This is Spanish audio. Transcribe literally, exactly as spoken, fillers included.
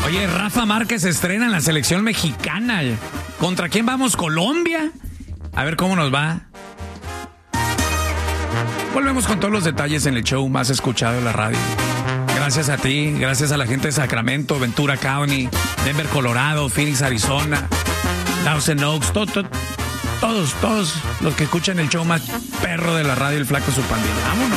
Oye, Rafa Márquez estrena en la selección mexicana. ¿Contra quién vamos? ¿Colombia? A ver cómo nos va. Volvemos con todos los detalles en el show más escuchado de la radio. Gracias a ti, gracias a la gente de Sacramento, Ventura County, Denver, Colorado, Phoenix, Arizona, Thousand Oaks, to, to, todos, todos los que escuchan el show más perro de la radio, el Flaco Su Pandilla. Vámonos.